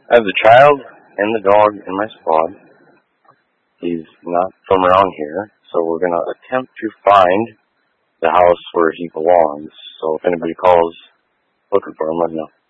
I have the child and the dog in my squad. He's not from around here, so we're going to attempt to find the house where he belongs. So if anybody calls looking for him, let me know.